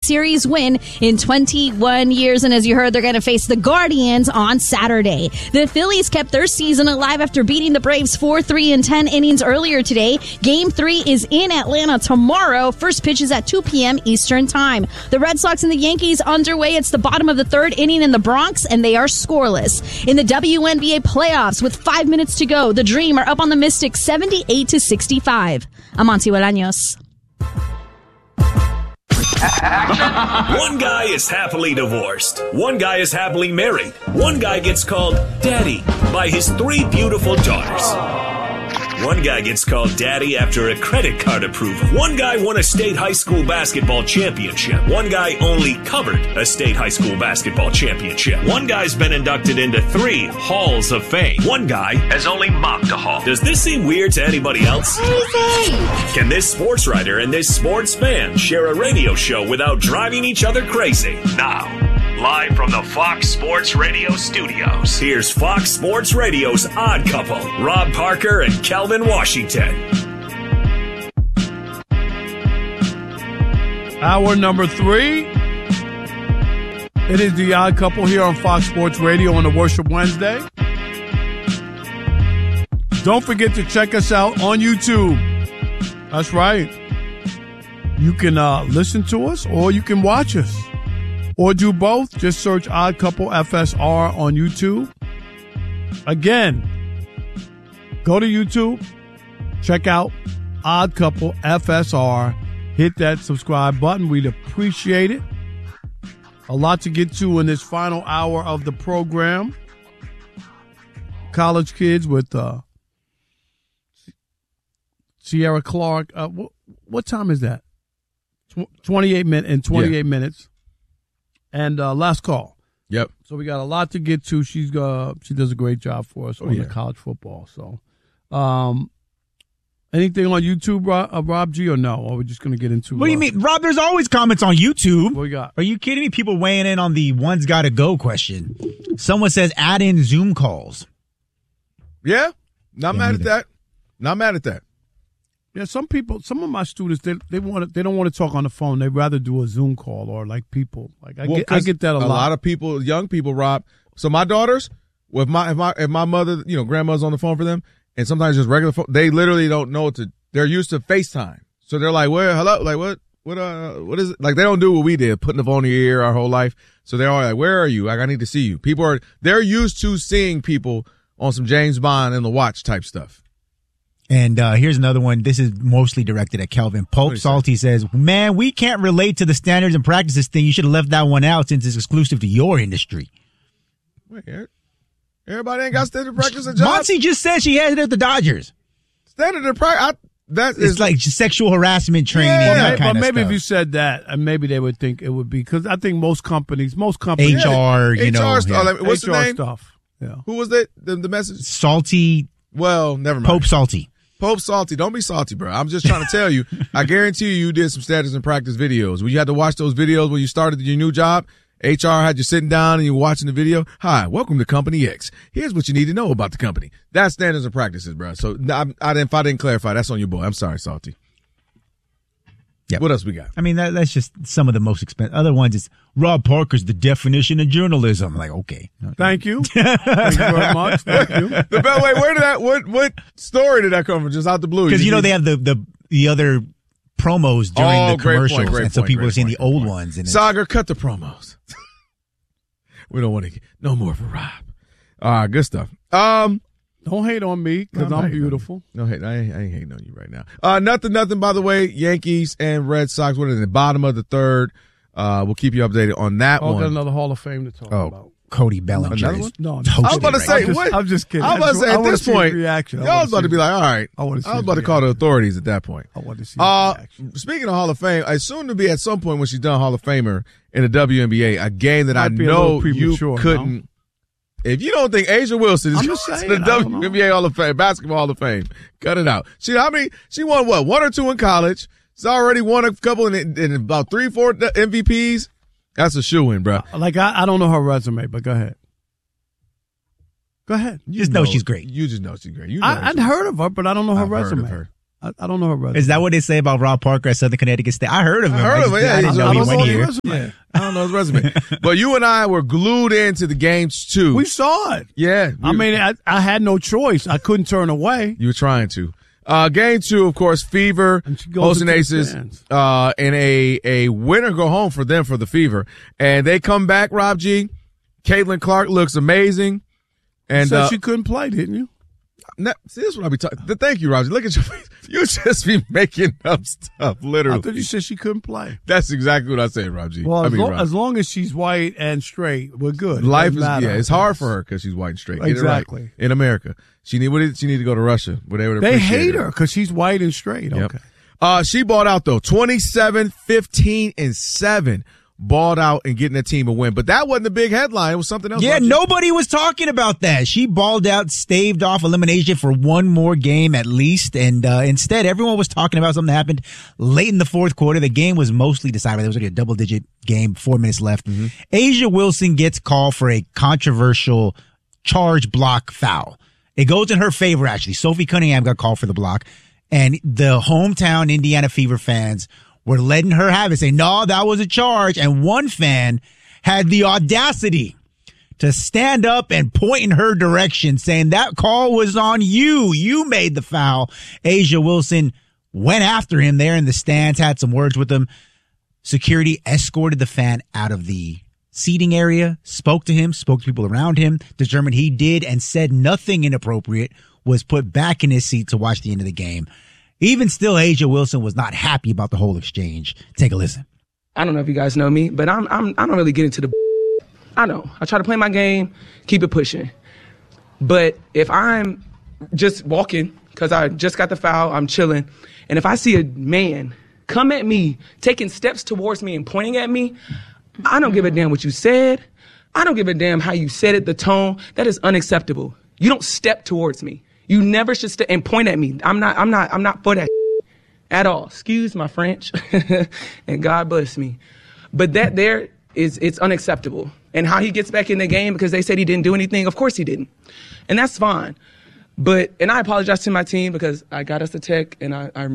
Series win in 21 years. And as you heard, they're going to face the Guardians on Saturday. The Phillies kept their season alive after beating the Braves 4-3 in 10 innings earlier today. Game 3 is in Atlanta tomorrow. First pitch is at 2 p.m. Eastern Time. The Red Sox and the Yankees underway. It's the bottom of the third inning in the Bronx, and they are scoreless. In the WNBA playoffs, with 5 minutes to go, the Dream are up on the Mystics 78-65. I'm Monty Bolaños. One guy is happily divorced. One guy is happily married. One guy gets called Daddy by his 3 beautiful daughters. One guy gets called Daddy after a credit card approval. One guy won a state high school basketball championship. One guy only covered a state high school basketball championship. One guy's been inducted into 3 halls of fame. One guy has only mopped a hall. Does this seem weird to anybody else? Crazy! Can this sports writer and this sports fan share a radio show without driving each other crazy? Now, live from the Fox Sports Radio studios, here's Fox Sports Radio's Odd Couple, Rob Parker and Kelvin Washington. Hour number 3. It is the Odd Couple here on Fox Sports Radio on the Worship Wednesday. Don't forget to check us out on YouTube. That's right. You can listen to us or you can watch us. Or do both. Just search Odd Couple FSR on YouTube. Again, go to YouTube. Check out Odd Couple FSR. Hit that subscribe button. We'd appreciate it. A lot to get to in this final hour of the program. College kids with Sierra Clark. What time is that? 28 minutes. And last call. Yep. So we got a lot to get to. She does a great job for us on the college football. So, anything on YouTube, Rob G, or no? Or we're just going to get into? What do you mean, Rob? There's always comments on YouTube. What we got? Are you kidding me? People weighing in on the one's got to go question. Someone says add in Zoom calls. Yeah, not mad at that. Not mad at that. Yeah, some of my students, they don't want to talk on the phone. They'd rather do a Zoom call or like people. Like I get that a lot. A lot of people, young people, Rob. So my daughters, if my mother, grandma's on the phone for them, and sometimes just regular phone, they literally don't know they're used to FaceTime. So they're like, "Where? Hello? Like what is it?" Like they don't do what we did, putting the phone in your ear our whole life. So they're all like, "Where are you? Like I need to see you." They're used to seeing people on some James Bond and the Watch type stuff. And here's another one. This is mostly directed at Kelvin. Pope Salty says, man, we can't relate to the standards and practices thing. You should have left that one out since it's exclusive to your industry. Wait, everybody ain't got standard practice and jobs? Monty just said she had it at the Dodgers. Standard and practice? It's like sexual harassment training. Yeah, but maybe stuff. if you said that, maybe they would think it would be, because I think most companies, HR, HR stuff. Like, what's HR the name? Stuff. Yeah. Who was that? The message? Salty. Well, never mind. Pope Salty. Pope Salty. Don't be salty, bro. I'm just trying to tell you. I guarantee you did some standards and practice videos. When you had to watch those videos when you started your new job, HR had you sitting down and you were watching the video. Hi, welcome to Company X. Here's what you need to know about the company. That's standards and practices, bro. So if I didn't clarify, that's on your boy. I'm sorry, Salty. Yep. What else we got? I mean, that's just some of the most expensive. Other ones is Rob Parker's the definition of journalism. Like, okay. Thank you. Thank you very much. Thank you. Where did that, what story did that come from? Just out the blue? Because, they have the other promos during the commercials. Great and so point, people are seeing the old ones. And Sagar, cut the promos. We don't want to get no more for Rob. All right, good stuff. Don't hate on me because I'm beautiful. No hate. I ain't hating on you right now. Nothing, by the way. Yankees and Red Sox were in the bottom of the third. We'll keep you updated on that one. Got another Hall of Fame to talk about. Cody Bellinger. Another one? No. I was about to say, I'm just kidding. I was about to say, at this point, reaction. y'all was about to be like, all right. I was about to call the authorities at that point. I want to see reaction. Speaking of Hall of Fame, it's soon to be at some point when she's done Hall of Famer in the WNBA, a game that I know you couldn't. No? If you don't think Asia Wilson is saying, the WNBA Hall of Fame, Basketball Hall of Fame, cut it out. She won what? 1 or 2 in college. She's already won a couple in about 3-4 MVPs. That's a shoo-in, bro. I don't know her resume, but go ahead. Go ahead. You just know she's great. You just know she's great. I'd heard of her, but I don't know her resume. Heard of her. I don't know her resume. Is that what they say about Rob Parker at Southern Connecticut State? I heard of him. I didn't know he went here. Yeah, I don't know his resume. But you and I were glued into the games too. We saw it. Yeah. I mean, I had no choice. I couldn't turn away. You were trying to. Game 2, of course, Fever, hosting Aces, and a winner go home for them for the Fever. And they come back, Rob G. Caitlin Clark looks amazing. And said she couldn't play, didn't you? See, this is what I be talking. Thank you, Roger. Look at your face. You just be making up stuff, literally. I thought you said she couldn't play. That's exactly what I said, Roger. Well, as long as she's white and straight, we're good. Life is it's hard for her because she's white and straight. Exactly. Right. In America, she need to go to Russia where they would They appreciate hate her because she's white and straight. Yep. Okay. She balled out though, 27, 15, and 7. Balled out and getting that team a win. But that wasn't the big headline. It was something else. Yeah, nobody was talking about that. She balled out, staved off elimination for one more game at least. And instead, everyone was talking about something that happened late in the fourth quarter. The game was mostly decided. There was already a double-digit game, 4 minutes left. Mm-hmm. A'ja Wilson gets called for a controversial charge block foul. It goes in her favor, actually. Sophie Cunningham got called for the block. And the hometown Indiana Fever fans were letting her have it, saying, no, that was a charge. And one fan had the audacity to stand up and point in her direction, saying that call was on you. You made the foul. A'ja Wilson went after him there in the stands, had some words with him. Security escorted the fan out of the seating area, spoke to him, spoke to people around him, determined he did and said nothing inappropriate, was put back in his seat to watch the end of the game. Even still, A'ja Wilson was not happy about the whole exchange. Take a listen. I don't know if you guys know me, but I don't really get into the. I know. I try to play my game, keep it pushing. But if I'm just walking, because I just got the foul, I'm chilling, and if I see a man come at me, taking steps towards me and pointing at me, I don't give a damn what you said. I don't give a damn how you said it, the tone. That is unacceptable. You don't step towards me. You never should step and point at me. I'm not for that at all. Excuse my French, and God bless me. But it's unacceptable. And how he gets back in the game because they said he didn't do anything. Of course he didn't, and that's fine. And I apologize to my team because I got us the tech, and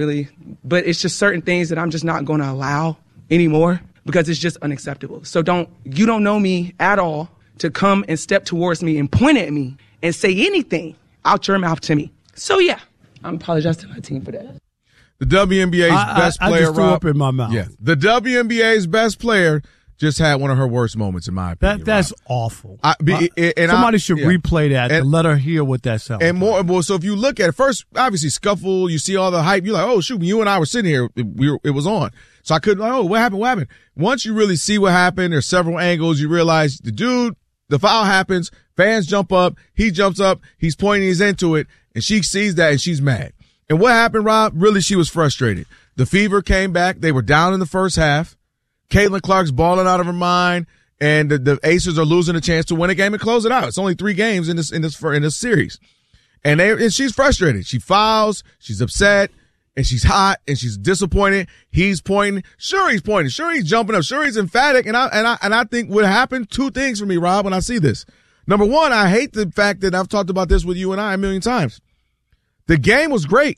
but it's just certain things that I'm just not going to allow anymore because it's just unacceptable. So you don't know me at all to come and step towards me and point at me and say anything out your mouth to me. So yeah, I'm apologizing to my team for that. The WNBA's best player, I just threw up in my mouth. Yeah, the WNBA's best player just had one of her worst moments, in my opinion. That's awful. Somebody should replay that and let her hear what that sounds and like. More. So if you look at it, first, obviously scuffle, you see all the hype, you're like, oh shoot, you and I were sitting here, it was on. So I couldn't, what happened? Once you really see what happened, there's several angles, you realize the foul happens, fans jump up, he jumps up, he's pointing, he's into it, and she sees that and she's mad. And what happened, Rob? Really, she was frustrated. The Fever came back. They were down in the first half. Caitlin Clark's balling out of her mind, and the Aces are losing a chance to win a game and close it out. It's only 3 games in this series. And she's frustrated. She fouls, she's upset, and she's hot, and she's disappointed. He's pointing. Sure, he's pointing. Sure, he's jumping up. Sure, he's emphatic. And I think what happened, 2 things for me, Rob, when I see this. Number one, I hate the fact that I've talked about this with you and I a million times. The game was great.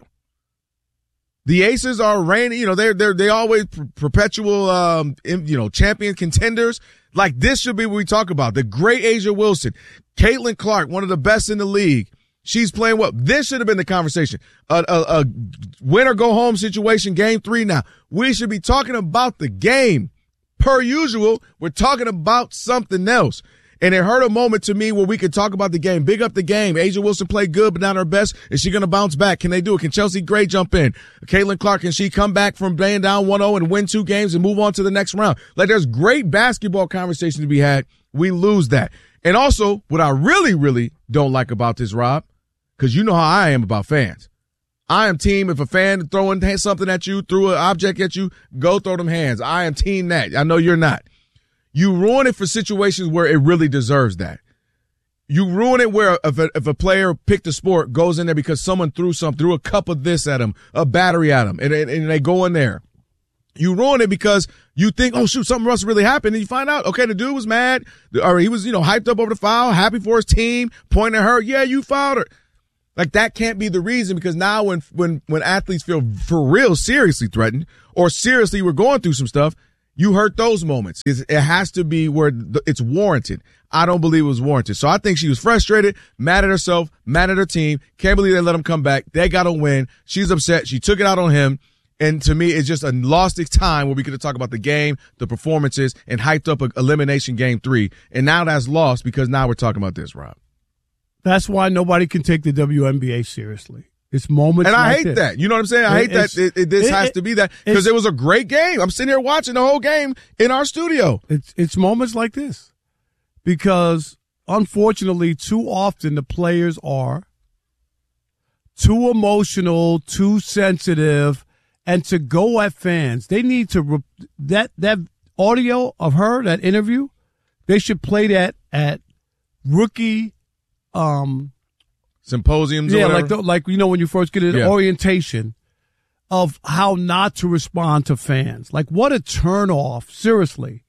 The Aces are reigning, they always perpetual, champion contenders. Like this should be what we talk about. The great A'ja Wilson, Caitlin Clark, one of the best in the league. She's playing well. This should have been the conversation. A win or go home situation, game 3 now. We should be talking about the game. Per usual, we're talking about something else. And it hurt a moment to me where we could talk about the game. Big up the game. A'ja Wilson played good, but not her best. Is she going to bounce back? Can they do it? Can Chelsea Gray jump in? Caitlin Clark, can she come back from laying down 1-0 and win 2 games and move on to the next round? Like, there's great basketball conversation to be had. We lose that. And also, what I really, really don't like about this, Rob, because you know how I am about fans. I am team if a fan throwing something at you, threw an object at you, go throw them hands. I am team that. I know you're not. You ruin it for situations where it really deserves that. You ruin it where if a player picked a sport, goes in there because someone threw a cup of this at him, a battery at him, and they go in there. You ruin it because you think, oh shoot, something must really happened, and you find out, okay, the dude was mad, or he was, hyped up over the foul, happy for his team, pointing at her, yeah, you fouled her. Like, that can't be the reason, because now when athletes feel for real seriously threatened or seriously we're going through some stuff, you hurt those moments. It has to be where it's warranted. I don't believe it was warranted. So I think she was frustrated, mad at herself, mad at her team. Can't believe they let him come back. They got to win. She's upset. She took it out on him. And to me, it's just a lost time where we could have talked about the game, the performances, and hyped up an elimination game 3. And now that's lost because now we're talking about this, Rob. That's why nobody can take the WNBA seriously. It's moments and I like hate this. that. You know what I'm saying? I hate that this has to be that, because it was a great game. I'm sitting here watching the whole game in our studio. It's moments like this, because unfortunately, too often the players are too emotional, too sensitive, and to go at fans. They need to that audio of her, that interview, they should play that at rookie symposiums. Yeah, or whatever. like you know, when you first get an orientation of how not to respond to fans. Like, what a turnoff, seriously.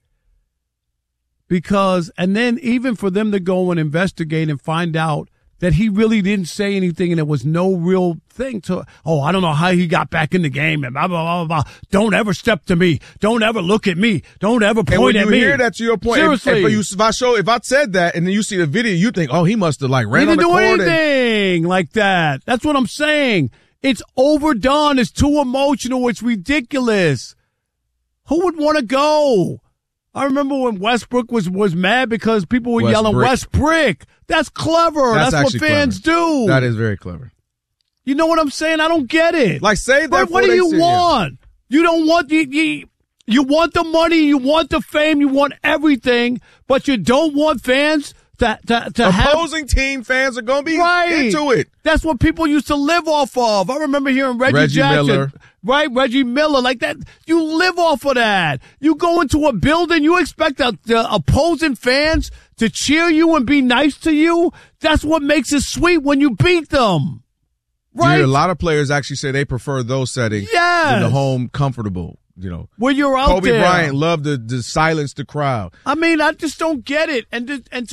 Because, and then even for them to go and investigate and find out that he really didn't say anything and there was no real thing to, I don't know how he got back in the game and blah, blah, blah, blah. Don't ever step to me. Don't ever look at me. Don't ever point at me. And when you hear that, to your point, seriously. if I said that and then you see the video, you think, he must have ran on the court. He didn't do anything like that. That's what I'm saying. It's overdone. It's too emotional. It's ridiculous. Who would want to go? I remember when Westbrook was mad because people were yelling Westbrick. That's clever. That's what fans do. That is very clever. You know what I'm saying? I don't get it. Like, say that. What do you want? You don't want you want the money, you want the fame, you want everything, but you don't want fans to opposing team fans are going to be into it. That's what people used to live off of. I remember hearing Reggie Jackson. Miller. Right, Reggie Miller, like that. You live off of that. You go into a building, you expect the opposing fans to cheer you and be nice to you. That's what makes it sweet when you beat them. Right? A lot of players actually say they prefer those settings than the home comfortable, When you're out Kobe there. Bryant loved to silence the crowd. I mean, I just don't get it. And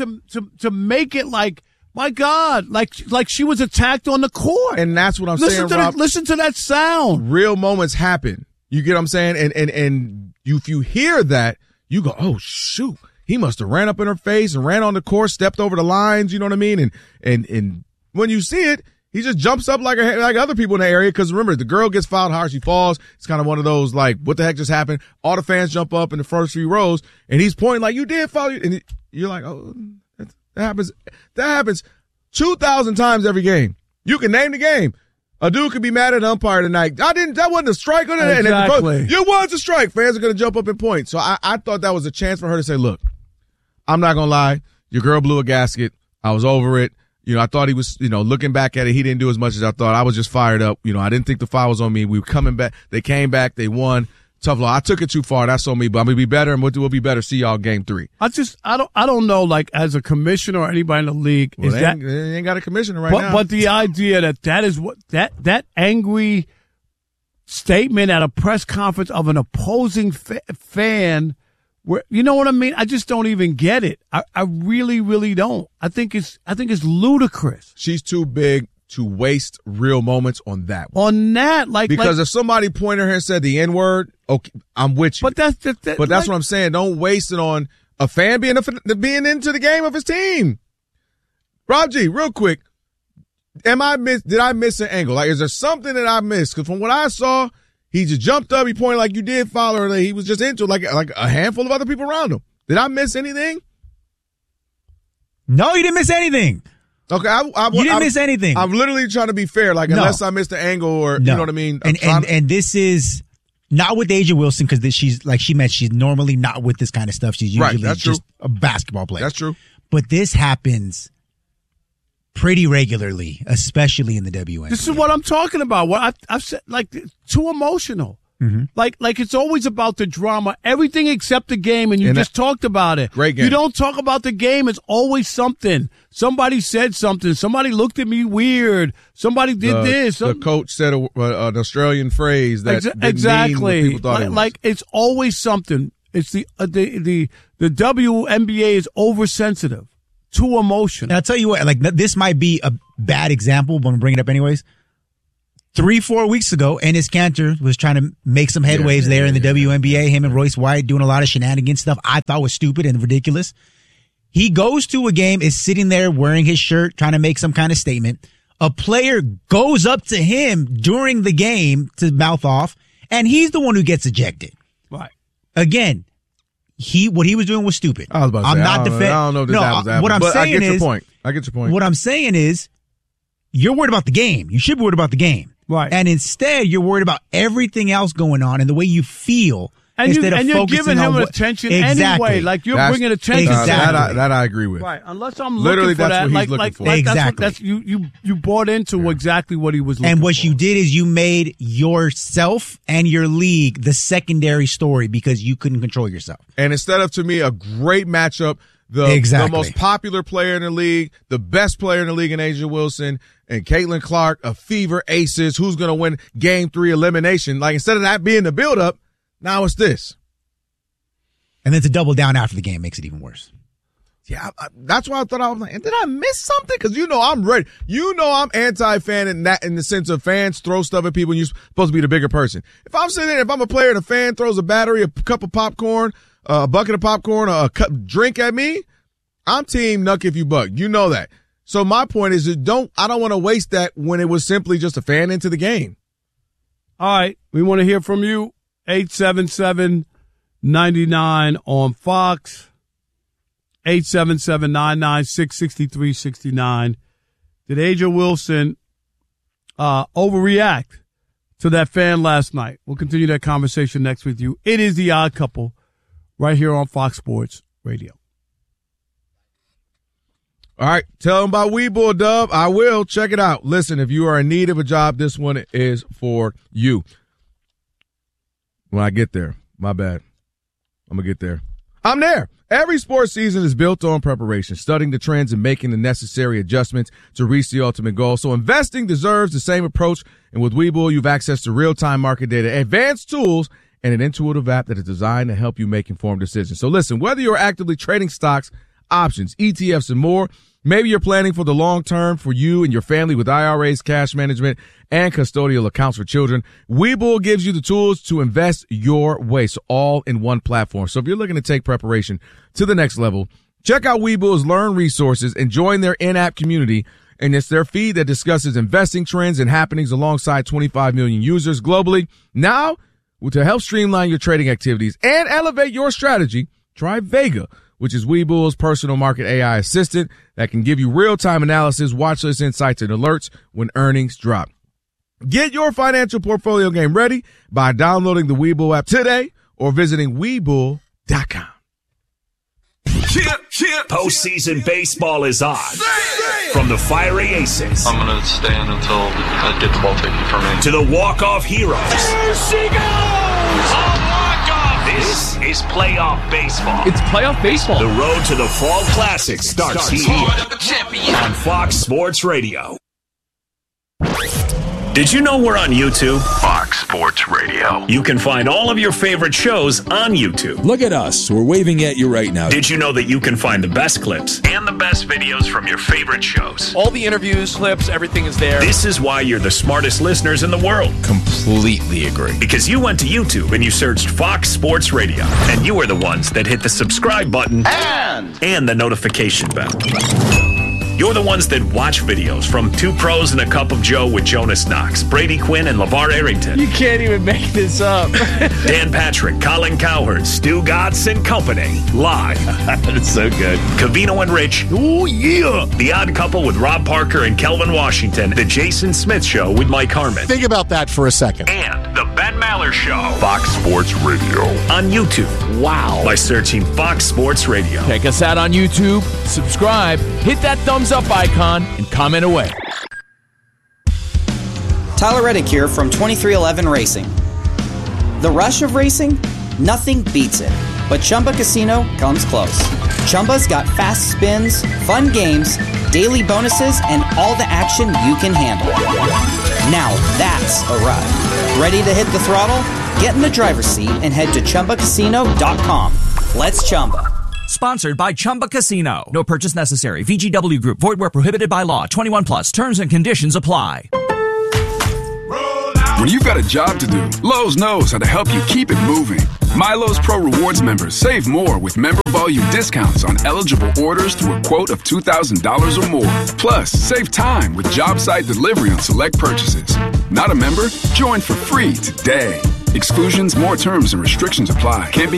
to make it like, my God, like she was attacked on the court. And that's what I'm saying, Rob. Listen to that sound. Real moments happen. You get what I'm saying? And if you hear that, you go, oh, shoot. He must have ran up in her face and ran on the court, stepped over the lines, you know what I mean? And when you see it, he just jumps up like other people in the area, because remember, the girl gets fouled hard, she falls. It's kind of one of those, like, what the heck just happened? All the fans jump up in the first few rows, and he's pointing like, you did foul. And you're like, oh, that happens 2,000 times every game. You can name the game. A dude could be mad at an umpire tonight. That wasn't a strike. Exactly. You was a strike. Fans are going to jump up and point. So I thought that was a chance for her to say, look, I'm not going to lie. Your girl blew a gasket. I was over it. I thought he was, looking back at it, he didn't do as much as I thought. I was just fired up. I didn't think the foul was on me. We were coming back. They came back. They won. Tough luck. I took it too far. That's on me, but I'm going to be better, and we'll be better. See y'all game 3. I don't know, like, as a commissioner or anybody in the league, well, they ain't got a commissioner right now. But the idea that is what, that angry statement at a press conference of an opposing fan, where, you know what I mean? I just don't even get it. I really, really don't. I think it's ludicrous. She's too big to waste real moments on that one. On that, because if somebody pointed her and said the N-word, okay, I'm with you. But that's what I'm saying. Don't waste it on a fan being into the game of his team. Rob G, real quick, did I miss an angle? Like, is there something that I missed? Because from what I saw, he just jumped up, he pointed like you did follow her, like he was just into it, like a handful of other people around him. Did I miss anything? No, you didn't miss anything. Okay, you didn't miss anything. I'm literally trying to be fair, like, unless I missed the angle or, you know what I mean? And this is not with A'ja Wilson, because she's, like she meant, she's normally not with this kind of stuff. She's usually just a basketball player. That's true. But this happens pretty regularly, especially in the WNBA. This is what I'm talking about. What I've said, like, too emotional. Mm-hmm. Like it's always about the drama, everything except the game, and you just talked about it. Great game. You don't talk about the game. It's always something. Somebody said something. Somebody looked at me weird. Somebody did this. The coach said an Australian phrase that exactly. Mean what people thought it was. Like it's always something. It's the WNBA is oversensitive too emotional. And I'll tell you what, like, this might be a bad example, but I'm bringing it up anyways. 3-4 weeks ago, Enes Kanter was trying to make some headways there in the WNBA. Him and Royce White doing a lot of shenanigans stuff I thought was stupid and ridiculous. He goes to a game, is sitting there wearing his shirt, trying to make some kind of statement. A player goes up to him during the game to mouth off, and he's the one who gets ejected. Right. Again, what he was doing was stupid. I was about to say, I don't know if this happens. What I'm but saying I get is, your point. I get your point. What I'm saying is, you're worried about the game. You should be worried about the game. Right. And instead, you're worried about everything else going on and the way you feel. And you're focusing giving him attention anyway. Like, you're bringing attention. Exactly. That I agree with. Right. Unless I'm literally looking for that's that. what he's looking for. Exactly. That's you bought into exactly what he was looking for. And what you did is you made yourself and your league the secondary story because you couldn't control yourself. And instead of, to me, a great matchup, the most popular player in the league, the best player in the league in A'ja Wilson, and Caitlin Clark, a fever aces, who's going to win game 3 elimination. Like, instead of that being the build-up, now it's this. And then to double down after the game makes it even worse. Yeah, that's why I thought, I was like, did I miss something? Because I'm ready. I'm anti-fan in the sense of fans throw stuff at people and you're supposed to be the bigger person. If I'm sitting there, if I'm a player and a fan throws a battery, a cup of popcorn, a bucket of popcorn, or a drink at me, I'm team Nuck if you buck. You know that. So my point is, I don't want to waste that when it was simply just a fan into the game. All right. We want to hear from you. 877-99 on Fox. 877-996-6369. Did A'ja Wilson overreact to that fan last night? We'll continue that conversation next with you. It is The Odd Couple right here on Fox Sports Radio. All right, tell them about Webull, Dub. I will. Check it out. Listen, if you are in need of a job, this one is for you. When I get there, my bad. I'm going to get there. I'm there. Every sports season is built on preparation, studying the trends and making the necessary adjustments to reach the ultimate goal. So investing deserves the same approach. And with Webull, you've access to real-time market data, advanced tools, and an intuitive app that is designed to help you make informed decisions. So listen, whether you're actively trading stocks, options, ETFs, and more, maybe you're planning for the long term for you and your family with IRAs, cash management, and custodial accounts for children, Webull gives you the tools to invest your way, so all in one platform. So if you're looking to take preparation to the next level, check out Webull's Learn resources and join their in-app community. And it's their feed that discusses investing trends and happenings alongside 25 million users globally. Now, to help streamline your trading activities and elevate your strategy, try Vega, which is Webull's personal market AI assistant that can give you real-time analysis, watch list insights, and alerts when earnings drop. Get your financial portfolio game ready by downloading the Webull app today or visiting Webull.com. Postseason baseball is on. From the fiery aces. I'm going to stand until I get the ball taken from me. To the walk-off heroes. There she goes! A walk-off! This is playoff baseball. It's playoff baseball. The road to the Fall Classic starts here on Fox Sports Radio. Did you know we're on YouTube? Fox Sports Radio. You can find all of your favorite shows on YouTube. Look at us. We're waving at you right now. Did you know that you can find the best clips and the best videos from your favorite shows? All the interviews, clips, everything is there. This is why you're the smartest listeners in the world. Completely agree. Because you went to YouTube and you searched Fox Sports Radio. And you were the ones that hit the subscribe button and the notification bell. You're the ones that watch videos from Two Pros and a Cup of Joe with Jonas Knox, Brady Quinn, and LeVar Arrington. You can't even make this up. Dan Patrick, Colin Cowherd, Stu Gatz and Company. Live. That's so good. Covino and Rich. Oh, yeah. The Odd Couple with Rob Parker and Kelvin Washington. The Jason Smith Show with Mike Harmon. Think about that for a second. And The Ben Maller Show. Fox Sports Radio. On YouTube. Wow. By searching Fox Sports Radio. Check us out on YouTube. Subscribe. Hit that thumbs up icon and comment away. Tyler Reddick here from 2311 Racing. The rush of racing? Nothing beats it. But Chumba Casino comes close. Chumba's got fast spins, fun games, daily bonuses, and all the action you can handle. Now that's a ride. Ready to hit the throttle? Get in the driver's seat and head to ChumbaCasino.com. Let's Chumba. Sponsored by Chumba Casino. No purchase necessary. VGW Group. Void where prohibited by law. 21 plus. Terms and conditions apply. When you've got a job to do, Lowe's knows how to help you keep it moving. MyLowe's Pro Rewards members save more with member volume discounts on eligible orders through a quote of $2,000 or more. Plus, save time with job site delivery on select purchases. Not a member? Join for free today. Exclusions, more terms, and restrictions apply. Can't be